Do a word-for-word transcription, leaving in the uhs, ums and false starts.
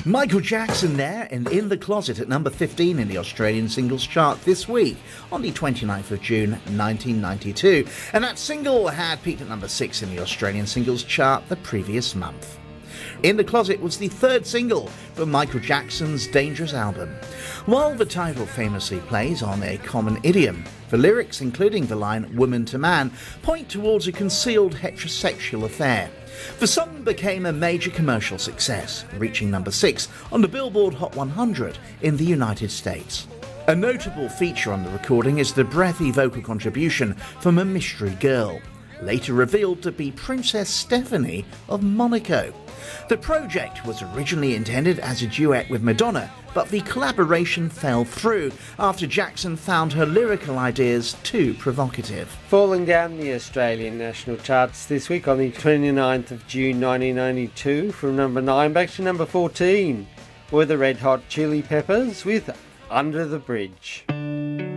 Michael Jackson there and In the Closet at number fifteen in the Australian singles chart this week on the twenty-ninth of June nineteen ninety-two, and that single had peaked at number six in the Australian singles chart the previous month. In the Closet was the third single from Michael Jackson's Dangerous album. While the title famously plays on a common idiom, the lyrics, including the line "woman to man," point towards a concealed heterosexual affair. The song became a major commercial success, reaching number six on the Billboard Hot one hundred in the United States. A notable feature on the recording is the breathy vocal contribution from a mystery girl, later revealed to be Princess Stephanie of Monaco. The project was originally intended as a duet with Madonna, but the collaboration fell through after Jackson found her lyrical ideas too provocative. Falling down the Australian national charts this week on the twenty-ninth of June nineteen ninety-two, from number nine back to number fourteen, were the Red Hot Chili Peppers with Under the Bridge.